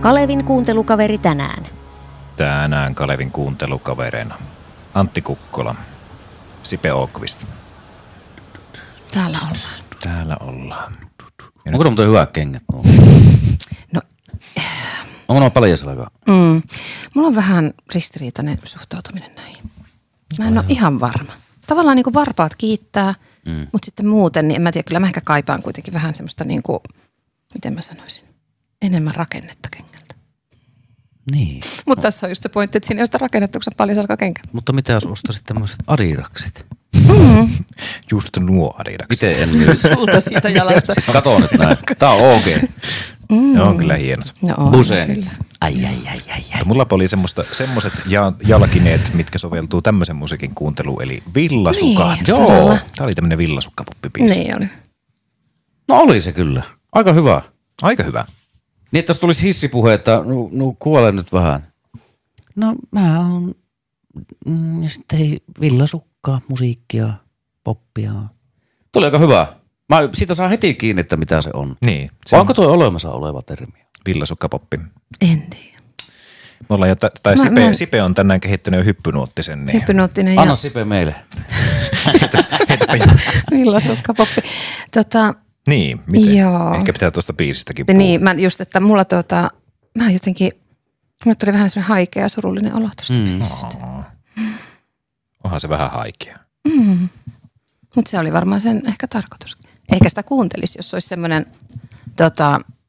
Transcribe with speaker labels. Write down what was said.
Speaker 1: Kalevin kuuntelukaveri tänään.
Speaker 2: Tänään Kalevin kuuntelukavereina Antti Kukkola, Sipe Åqvist.
Speaker 1: Täällä ollaan.
Speaker 3: Onko muuten hyvät kengät nuo?
Speaker 1: No,
Speaker 3: onko nuo paljasalkaa?
Speaker 1: Mulla on vähän ristiriitainen suhtautuminen näihin. Mä en ole ihan varma. Tavallaan niin kuin varpaat kiittää, mutta sitten muuten, niin en mä tiedä, kyllä mä ehkä kaipaan kuitenkin vähän semmoista niin kuin, miten mä sanoisin, enemmän rakennetta kengältä.
Speaker 3: Niin.
Speaker 1: Mutta tässä on just se pointti, että siinä ei ole sitä rakennetta, kun se on paljon salkakenkä.
Speaker 3: Mutta mitä jos ostaisit tämmöiset adidakset?
Speaker 2: Just nuo adidakset.
Speaker 3: Miten en myös?
Speaker 1: Sulta siitä jalasta.
Speaker 3: Siis kato nyt näin. Tää on OK.
Speaker 2: Ne on kyllä hienot.
Speaker 1: No on,
Speaker 3: Buseenit.
Speaker 1: ai.
Speaker 2: Mulla oli semmoset jalkineet, mitkä soveltuu tämmöisen musiikin kuunteluun, eli villasukat.
Speaker 1: Niin,
Speaker 2: Joo.
Speaker 1: todella.
Speaker 2: Tää oli tämmönen villasukkapopibiisi.
Speaker 1: Niin oli.
Speaker 3: No oli se kyllä. Aika hyvä.
Speaker 2: Aika hyvä.
Speaker 3: Niin, että jos tulisi hissipuhe, että kuole nyt vähän. No mä oon sitten villasukkaa, musiikkia, poppia. Tuli aika hyvä. Siitä saa heti kiinni, että mitä se on.
Speaker 2: Niin.
Speaker 3: Vai onko tuo olemassa oleva termi?
Speaker 2: Villasukkapoppi.
Speaker 1: En tiedä.
Speaker 2: Me ollaan jo, Sipe on tänään kehittänyt jo hyppynoottisen. Niin.
Speaker 1: Hyppynoottinen
Speaker 3: Anna Sipe meille.
Speaker 1: villasukkapoppi.
Speaker 2: Niin, miten?
Speaker 1: Joo.
Speaker 2: Ehkä pitää tuosta biisistäkin puhua.
Speaker 1: Niin, mä just, että mulla mä jotenkin, mulle tuli vähän semmoinen haikea ja surullinen olo tosta biisistä.
Speaker 2: Onhan se vähän haikea.
Speaker 1: Mutta se oli varmaan sen ehkä tarkoitus. Eikä sitä kuuntelisi, jos olisi semmoinen